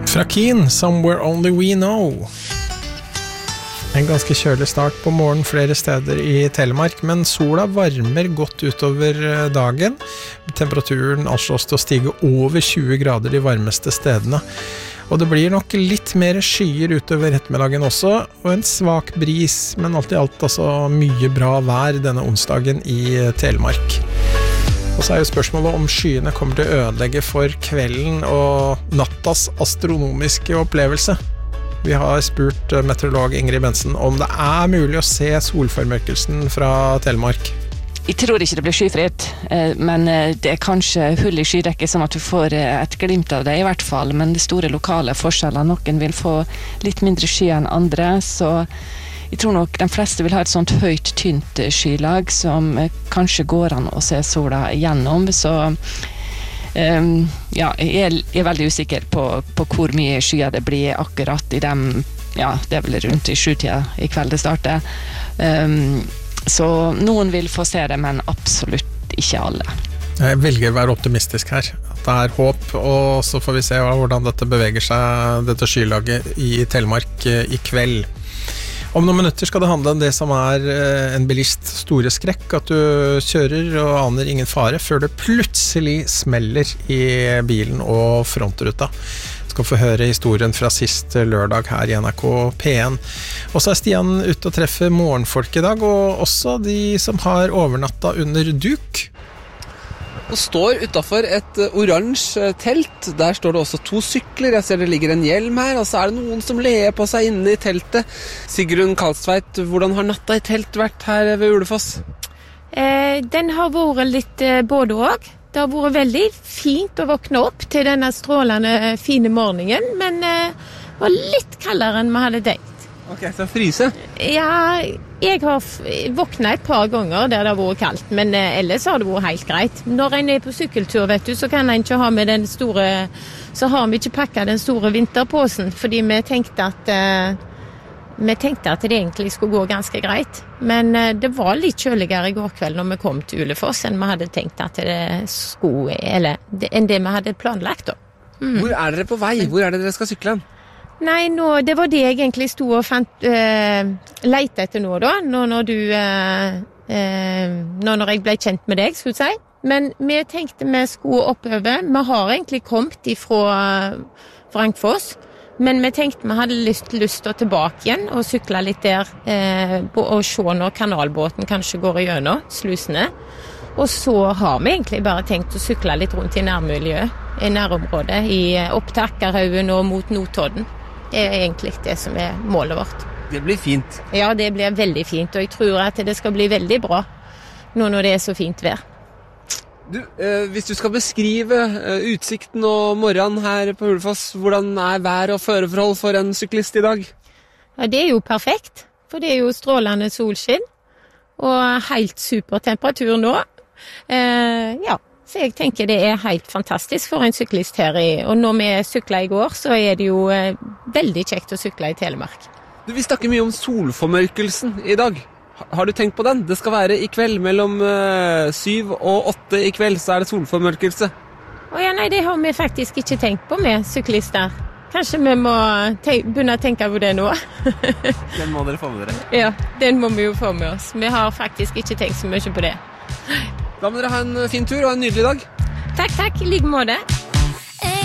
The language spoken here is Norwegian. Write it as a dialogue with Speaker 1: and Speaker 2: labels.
Speaker 1: Fra Keen, Somewhere Only We Know. En ganske kjølig start på morgen flere steder i Telemark, men sola varmer godt utover dagen. Temperaturen anslås til å stige over 20 grader de varmeste stedene. Og det blir nok litt mer skyer utover ettermiddagen også, og en svak bris, men alt i alt altså mye bra vær denne onsdagen i Telemark. Og så jo spørsmålet om skyene kommer til å ødelegge for kvelden og nattas astronomiske opplevelse. Vi har spurt meteorolog Ingrid Bensen om det mulig å se solformørkelsen fra Telemark.
Speaker 2: Jeg tror ikke det blir skyfritt, men det kanskje hull i skydekket sånn at du får et glimt av det i hvert fall, men det store lokale forskjeller, noen vil få litt mindre sky enn andre, så jeg tror nok de fleste vil ha et sånt høyt, tynt skylag som kanskje går an å se sola gjennom, så ja, jeg veldig usikker på hvor mye skyer det blir akkurat i dem, ja, det vel rundt i 7-tida i kveld det starter. Så noen vil få se det, men absolutt ikke alle.
Speaker 1: Jeg velger å være optimistisk her, at det håp, og så får vi se hvordan dette beveger seg, dette skylaget i Telemark i kveld. Om noen minutter skal det handle om det som en bilist store skrekk, at du kjører og aner ingen fare, før det plutselig smeller i bilen og frontruta. Du skal få høre historien fra sist lørdag her i NRK P1. Og så Stian ute og treffer morgenfolk i dag, og også de som har overnattet under duk.
Speaker 3: Og står utenfor et oransje telt. Der står det også 2 sykler. Jeg ser det ligger en hjelm her, og så det noen som ler på seg inne i teltet. Sigrun Kalstveit, hvordan har natta i telt vært her ved Ulefoss?
Speaker 4: Den har vært litt både og. Det har vært veldig fint å våkne opp til denne strålende fine morgenen, men det var litt kaldere enn vi hadde tenkt.
Speaker 3: Ok, så fryse?
Speaker 4: Ja, jeg har våknet et par ganger der det har vært kaldt, men ellers har det vært helt greit. Når en på sykkeltur, vet du, så kan en ikke ha med den store, så har vi ikke pakket den store vinterpåsen, fordi vi tenkte at det egentlig skulle gå ganske greit. Men det var litt kjøligere i går kveld når vi kom til Ulefoss enn vi hadde tenkt at det skulle, eller enn det vi hadde planlagt da.
Speaker 3: Hvor dere på vei? Hvor det dere skal sykle?
Speaker 4: Nei, det var det jeg egentlig stod og lette etter nå da, når jeg ble kjent med deg, skulle jeg si. Men vi tenkte vi skulle oppover. Vi har egentlig kommet fra Frankfoss, men vi tenkte vi hadde lyst til å tilbake igjen og sykle litt der, og se når kanalbåten kanskje går igjennom slusene. Og så har vi egentlig bare tenkt å sykle litt rundt i nærmiljøet, i nærområdet, opp til Akkerhaugen og mot Notodden. Det egentlig det som målet vårt.
Speaker 3: Det blir fint.
Speaker 4: Ja, det blir veldig fint, og jeg tror at det skal bli veldig bra nå når det så fint vær.
Speaker 3: Du, hvis du skal beskrive utsikten og morgenen her på Ulefoss, hvordan vær og føreforhold for en syklist i dag?
Speaker 4: Ja, det jo perfekt, for det jo strålende solskinn, og helt super temperatur nå. Ja, så jeg tenker det helt fantastisk for en syklist her, og når vi syklet i går, så det jo veldig kjekt å sykle i Telemark.
Speaker 3: Du, vi snakker mye om solformørkelsen i dag. Har du tenkt på den? Det skal være i kveld, mellom 7 og 8 i kveld, så det solformørkelse.
Speaker 4: Ja, nei, det har vi faktisk ikke tenkt på med syklister. Kanskje vi må begynne å tenke på det nå.
Speaker 3: Den må dere få med dere.
Speaker 4: Ja, den må vi jo få med oss. Vi har faktisk ikke tenkt så mye på det.
Speaker 3: Da må dere ha en fin tur og en nydelig dag.
Speaker 4: Takk, i like måte.